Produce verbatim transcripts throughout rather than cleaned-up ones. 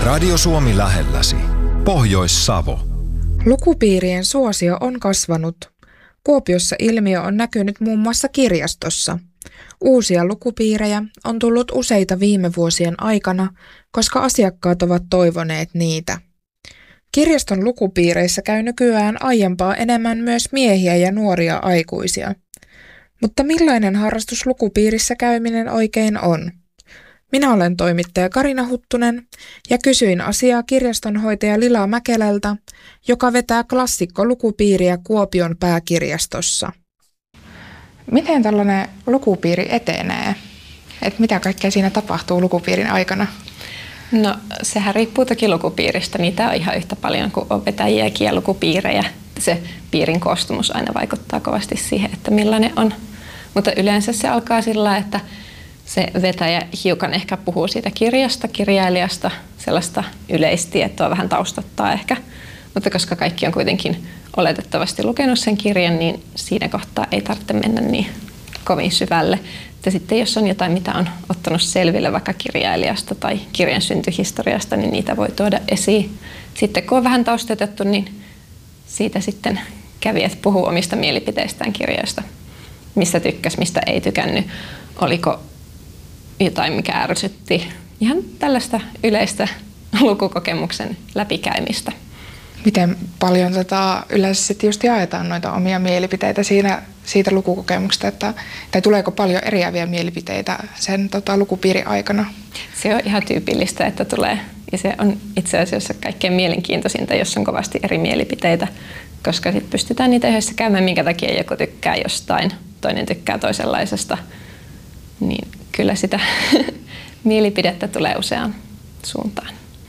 Radio Suomi lähelläsi. Pohjois-Savo. Lukupiirien suosio on kasvanut. Kuopiossa ilmiö on näkynyt muun muassa kirjastossa. Uusia lukupiirejä on tullut useita viime vuosien aikana, koska asiakkaat ovat toivoneet niitä. Kirjaston lukupiireissä käy nykyään aiempaa enemmän myös miehiä ja nuoria aikuisia. Mutta millainen harrastus lukupiirissä käyminen oikein on? Minä olen toimittaja Karina Huttunen ja kysyin asiaa kirjastonhoitaja Lila Mäkelältä, joka vetää klassikko-lukupiiriä Kuopion pääkirjastossa. Miten tällainen lukupiiri etenee? Et mitä kaikkea siinä tapahtuu lukupiirin aikana? No sehän riippuu toki lukupiiristä. Niitä on ihan yhtä paljon kuin on vetäjiäkin ja lukupiirejä. Se piirin koostumus aina vaikuttaa kovasti siihen, että millainen on. Mutta yleensä se alkaa sillä, että se vetäjä hiukan ehkä puhuu siitä kirjasta, kirjailijasta, sellaista yleistietoa vähän taustattaa ehkä. Mutta koska kaikki on kuitenkin oletettavasti lukenut sen kirjan, niin siinä kohtaa ei tarvitse mennä niin kovin syvälle. Ja sitten jos on jotain, mitä on ottanut selville vaikka kirjailijasta tai kirjan syntyhistoriasta, niin niitä voi tuoda esiin. Sitten kun on vähän taustatettu, niin siitä sitten kävijät puhuu omista mielipiteistään kirjoista. Mistä tykkäsi, mistä ei tykännyt. Oliko jotain, mikä ärsytti. Ihan tällaista yleistä lukukokemuksen läpikäymistä. Miten paljon tota, yleensä sitten just jaetaan noita omia mielipiteitä siinä, siitä lukukokemuksesta, että, tai tuleeko paljon eriäviä mielipiteitä sen tota, lukupiirin aikana? Se on ihan tyypillistä, että tulee. Ja se on itse asiassa kaikkein mielenkiintoisinta, jos on kovasti eri mielipiteitä, koska sitten pystytään niitä yhdessä käymään, minkä takia joku tykkää jostain, toinen tykkää toisenlaisesta. Niin kyllä sitä mielipidettä tulee useaan suuntaan.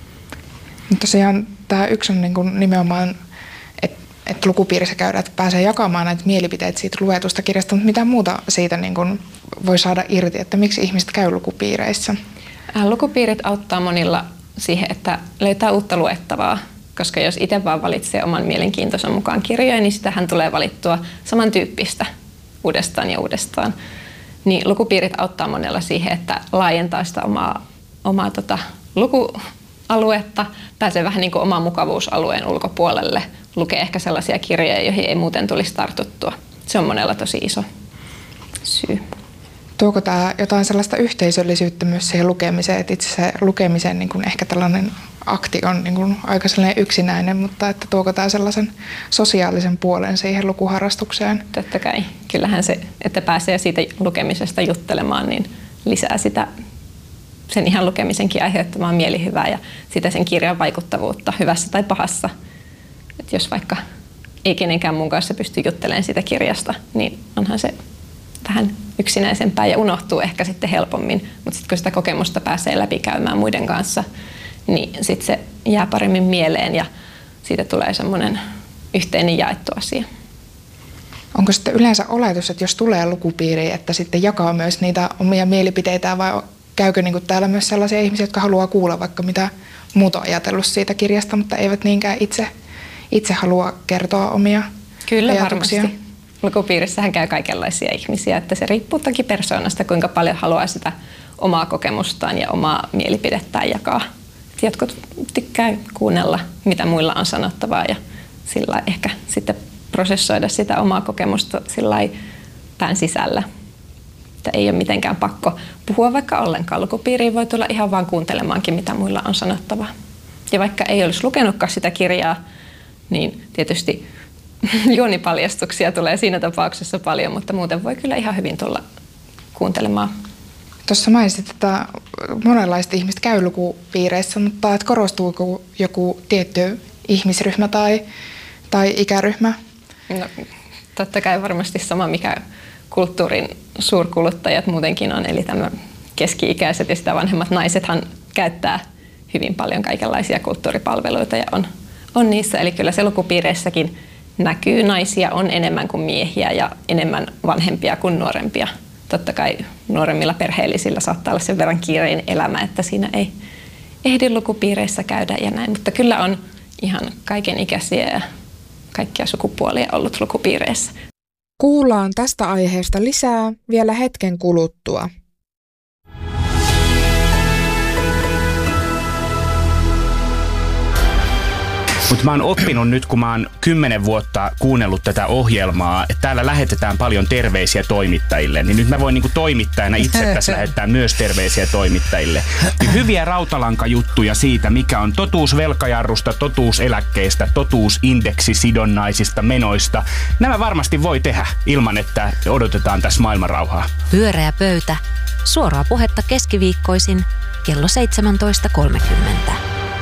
Tosiaan tämä yksi on niin kuin nimenomaan, että et lukupiirissä käydään, että pääsee jakamaan näitä mielipiteitä siitä luetusta kirjasta, mutta mitä muuta siitä niin kuin voi saada irti, että miksi ihmiset käy lukupiireissä? Lukupiirit auttaa monilla siihen, että löytää uutta luettavaa, koska jos itse vaan valitsee oman mielenkiintonsa mukaan kirjoja, niin sitähän tulee valittua samantyyppistä uudestaan ja uudestaan. Niin lukupiirit auttaa monella siihen, että laajentaa sitä omaa, omaa tota, lukualuetta, pääsee vähän niin kuin oman mukavuusalueen ulkopuolelle, lukee ehkä sellaisia kirjoja, joihin ei muuten tulisi tartuttua. Se on monella tosi iso syy. Tuoko tämä jotain sellaista yhteisöllisyyttä myös siihen lukemiseen, että itse se lukemisen niin kuin ehkä tällainen akti on niin kuin aika sellainen yksinäinen, mutta että tuoko tämä sellaisen sosiaalisen puolen siihen lukuharrastukseen? Totta kai. Kyllähän se, että pääsee siitä lukemisesta juttelemaan, niin lisää sitä sen ihan lukemisenkin aiheuttamaa mielihyvää ja sitä sen kirjan vaikuttavuutta hyvässä tai pahassa. Et jos vaikka ei kenenkään mun kanssa pysty juttelemaan sitä kirjasta, niin onhan se vähän yksinäisempää ja unohtuu ehkä sitten helpommin. Mutta sitten kun sitä kokemusta pääsee läpikäymään muiden kanssa, niin sitten se jää paremmin mieleen ja siitä tulee semmoinen yhteinen jaettu asia. Onko sitten yleensä oletus, että jos tulee lukupiiriin, että sitten jakaa myös niitä omia mielipiteitä vai käykö niin kuin täällä myös sellaisia ihmisiä, jotka haluaa kuulla vaikka mitä muuta on ajatellut siitä kirjasta, mutta eivät niinkään itse, itse halua kertoa omia Kyllä ajatuksia? Varmasti. Lukupiirissähän käy kaikenlaisia ihmisiä, että se riippuu toki persoonasta, kuinka paljon haluaa sitä omaa kokemustaan ja omaa mielipidettään jakaa. Jotkut tykkää kuunnella, mitä muilla on sanottavaa ja sillä ehkä sitten prosessoida sitä omaa kokemusta sillä pään sisällä. Että ei ole mitenkään pakko puhua vaikka ollenkaan. Lukupiiriin voi tulla ihan vaan kuuntelemaankin, mitä muilla on sanottavaa. Ja vaikka ei olisi lukenutkaan sitä kirjaa, niin tietysti juonipaljastuksia tulee siinä tapauksessa paljon, mutta muuten voi kyllä ihan hyvin tulla kuuntelemaan. Tuossa mainitsit, että monenlaiset ihmiset käy lukupiireissä, mutta että korostuuko joku tietty ihmisryhmä tai, tai ikäryhmä? No, totta kai varmasti sama, mikä kulttuurin suurkuluttajat muutenkin on, eli tämä keski-ikäiset ja sitä vanhemmat naisethan käyttää hyvin paljon kaikenlaisia kulttuuripalveluita ja on, on niissä. Eli kyllä se lukupiireissäkin näkyy, naisia on enemmän kuin miehiä ja enemmän vanhempia kuin nuorempia. Totta kai nuoremmilla perheellisillä saattaa olla sen verran kiireinen elämä, että siinä ei ehdi lukupiireissä käydä ja näin. Mutta kyllä on ihan kaiken ikäisiä ja kaikkia sukupuolia ollut lukupiireissä. Kuullaan tästä aiheesta lisää vielä hetken kuluttua. Mutta mä oon oppinut nyt, kun mä oon kymmenen vuotta kuunnellut tätä ohjelmaa, että täällä lähetetään paljon terveisiä toimittajille, niin nyt mä voin niinku toimittajana itse tässä lähettää myös terveisiä toimittajille. Niin hyviä rautalankajuttuja siitä, mikä on totuus velkajarrusta, totuus eläkkeestä, totuus indeksisidonnaisista menoista. Nämä varmasti voi tehdä ilman, että odotetaan tässä maailmanrauhaa. Pyöreä pöytä. Suoraa puhetta keskiviikkoisin kello seitsemäntoista kolmekymmentä.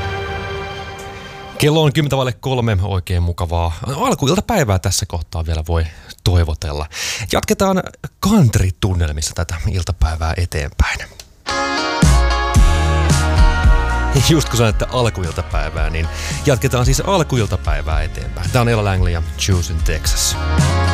Kello on kymmentä vaille kolme, oikein mukavaa alkuiltapäivää tässä kohtaa vielä voi toivotella. Jatketaan country-tunnelmissa tätä iltapäivää eteenpäin. Just kun sanoitte alkuiltapäivää, niin jatketaan siis alkuiltapäivää eteenpäin. Tämä on Ella Langley ja Choose in Texas.